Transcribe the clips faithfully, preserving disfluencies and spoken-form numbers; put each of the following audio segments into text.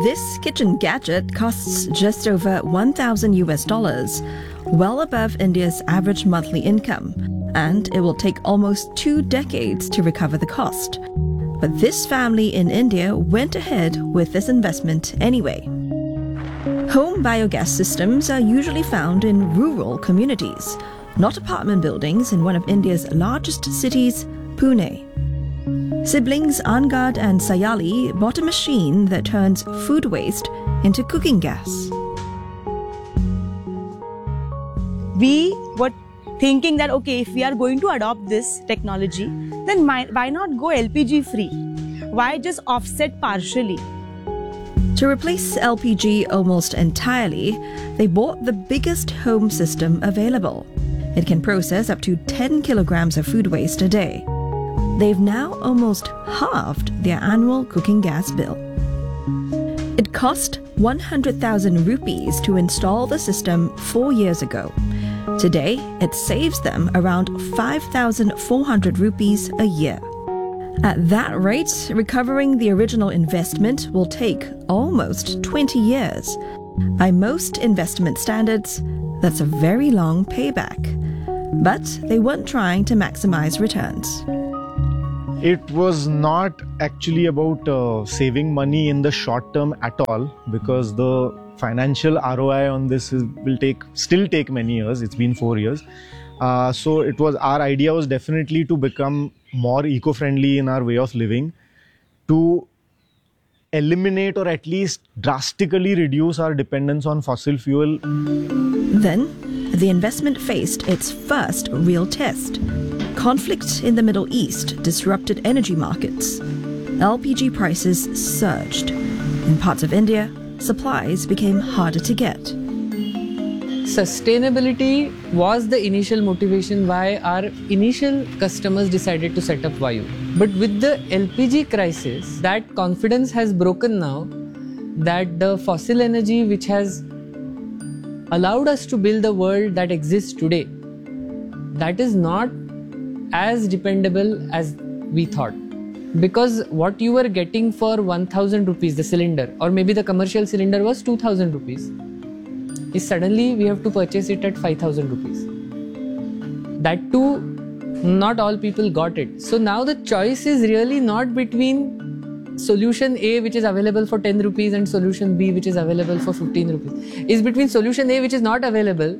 This kitchen gadget costs just over one thousand U S dollars, well above India's average monthly income, and it will take almost two decades to recover the cost. But this family in India went ahead with this investment anyway. Home biogas systems are usually found in rural communities, not apartment buildings in one of India's largest cities, Pune. Siblings Angad and Sayali bought a machine that turns food waste into cooking gas. We were thinking that, okay, if we are going to adopt this technology, then why, why not go L P G free? Why just offset partially? To replace L P G almost entirely, they bought the biggest home system available. It can process up to ten kilograms of food waste a day. They've now almost halved their annual cooking gas bill. It cost one hundred thousand rupees to install the system four years ago. Today, it saves them around five thousand four hundred rupees a year. At that rate, recovering the original investment will take almost twenty years. By most investment standards, that's a very long payback. But they weren't trying to maximize returns. It was not actually about uh, saving money in the short term at all, because the financial R O I on this is, will take still take many years. It's been four years. Uh, so it was our idea was definitely to become more eco-friendly in our way of living, to eliminate or at least drastically reduce our dependence on fossil fuel. Then, the investment faced its first real test. Conflict in the Middle East disrupted energy markets. L P G prices surged. In parts of India, supplies became harder to get. Sustainability was the initial motivation why our initial customers decided to set up Vayu. But with the L P G crisis, that confidence has broken now, that the fossil energy which has allowed us to build the world that exists today, that is not as dependable as we thought. Because what you were getting for one thousand rupees, the cylinder, or maybe the commercial cylinder was two thousand rupees, is suddenly we have to purchase it at five thousand rupees. That too, not all people got it. So now the choice is really not between solution A, which is available for ten rupees, and solution B, which is available for fifteen rupees. It's between solution A, which is not available,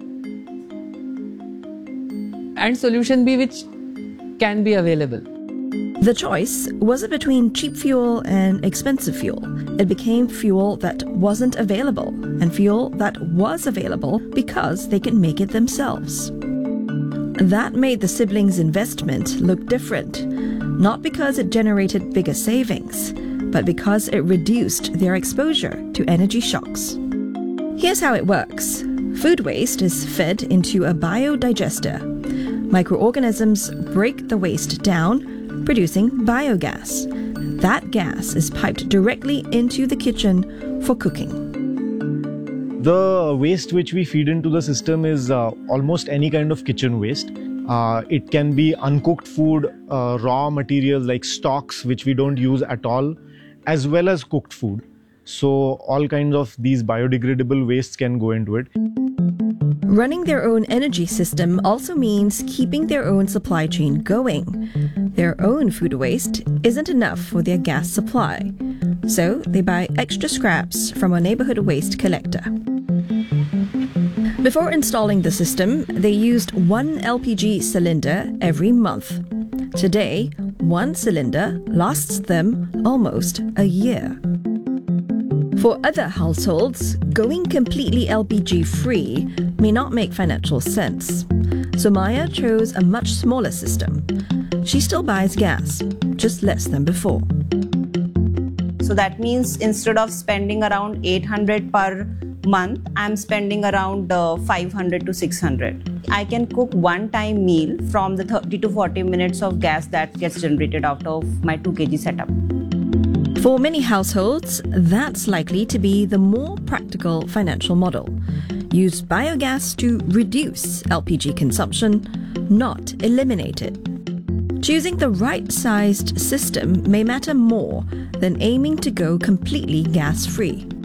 and solution B, which can be available. The choice wasn't between cheap fuel and expensive fuel. It became fuel that wasn't available and fuel that was available because they could make it themselves. That made the siblings' investment look different, not because it generated bigger savings, but because it reduced their exposure to energy shocks. Here's how it works. Food waste is fed into a biodigester. Microorganisms break the waste down, producing biogas. That gas is piped directly into the kitchen for cooking. The waste which we feed into the system is uh, almost any kind of kitchen waste. Uh, it can be uncooked food, uh, raw materials like stocks which we don't use at all, as well as cooked food. So all kinds of these biodegradable wastes can go into it. Running their own energy system also means keeping their own supply chain going. Their own food waste isn't enough for their gas supply, so they buy extra scraps from a neighborhood waste collector. Before installing the system, they used one L P G cylinder every month. Today, one cylinder lasts them almost a year. For other households, going completely L P G free may not make financial sense. So Maya chose a much smaller system. She still buys gas, just less than before. So that means instead of spending around eight hundred per month, I'm spending around uh, five hundred to six hundred. I can cook one-time meal from the thirty to forty minutes of gas that gets generated out of my two kilogram setup. For many households, that's likely to be the more practical financial model. Use biogas to reduce L P G consumption, not eliminate it. Choosing the right-sized system may matter more than aiming to go completely gas-free.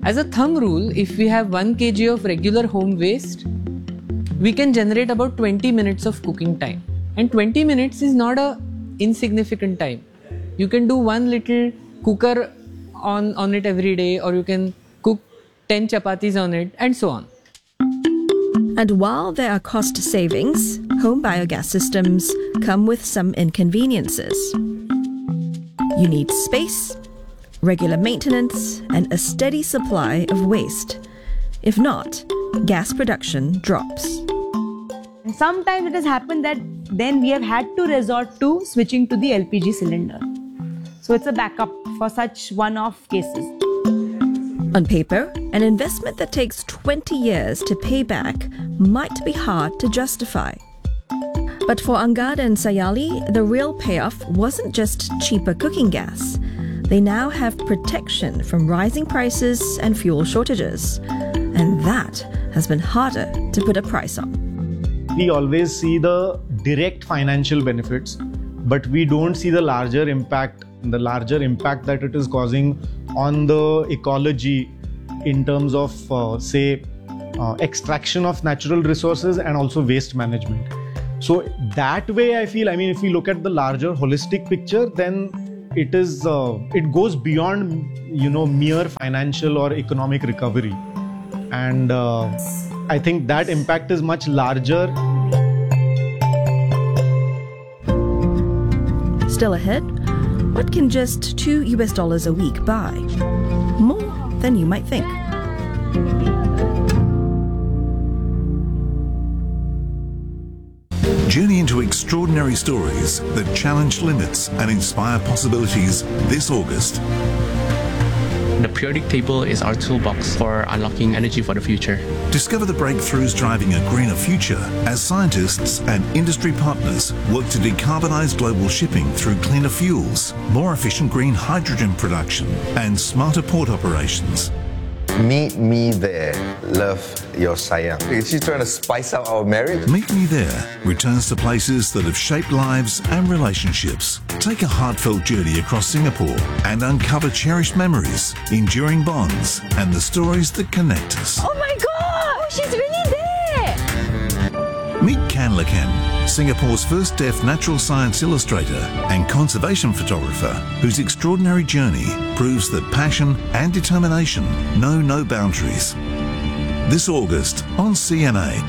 As a thumb rule, if we have one kilogram of regular home waste, we can generate about twenty minutes of cooking time. And twenty minutes is not a insignificant time. You can do one little cooker on, on it every day, or you can cook ten chapatis on it, and so on. And while there are cost savings, home biogas systems come with some inconveniences. You need space, regular maintenance, and a steady supply of waste. If not, gas production drops. And sometimes it has happened that then we have had to resort to switching to the L P G cylinder. So it's a backup for such one-off cases. On paper, an investment that takes twenty years to pay back might be hard to justify. But for Angad and Sayali, the real payoff wasn't just cheaper cooking gas. They now have protection from rising prices and fuel shortages. And that has been harder to put a price on. We always see the direct financial benefits, but we don't see the larger impact, the larger impact that it is causing on the ecology in terms of, uh, say, uh, extraction of natural resources and also waste management. So that way, I feel, I mean, if we look at the larger holistic picture, then it is, uh, it goes beyond, you know, mere financial or economic recovery. And uh, I think that impact is much larger. Still ahead, what can just two U S dollars a week buy? More than you might think. Journey into extraordinary stories that challenge limits and inspire possibilities this August. The periodic table is our toolbox for unlocking energy for the future. Discover the breakthroughs driving a greener future as scientists and industry partners work to decarbonize global shipping through cleaner fuels, more efficient green hydrogen production, and smarter port operations. Meet me there. Love, your sayang. Is she trying to spice up our marriage? Meet Me There returns to places that have shaped lives and relationships. Take a heartfelt journey across Singapore and uncover cherished memories, enduring bonds, and the stories that connect us. Oh my God! Oh, she's really there! Meet Kan Lakan, Singapore's first deaf natural science illustrator and conservation photographer, whose extraordinary journey proves that passion and determination know no boundaries. This August on C N A.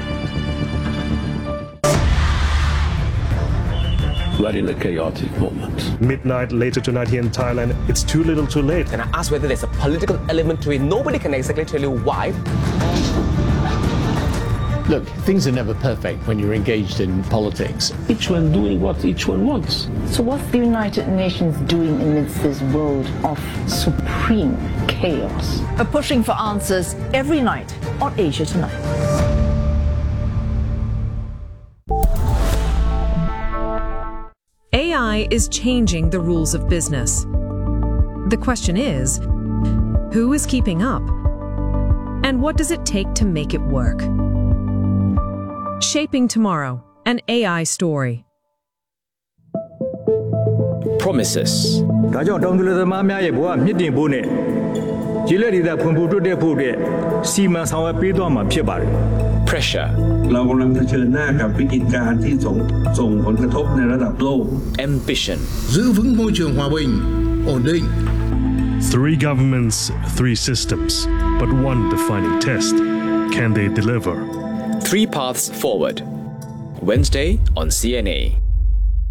We're in a chaotic moment. Midnight later tonight here in Thailand, it's too little too late. And I asked whether there's a political element to it. Nobody can exactly tell you why. Look, things are never perfect when you're engaged in politics. Each one doing what each one wants. So what's the United Nations doing amidst this world of supreme chaos? We're pushing for answers every night on Asia Tonight. A I is changing the rules of business. The question is, who is keeping up? And what does it take to make it work? Shaping Tomorrow, an A I story. Promises. Pressure. Ambition. Three governments, three systems, but one defining test. Can they deliver? Three paths forward. Wednesday on C N A.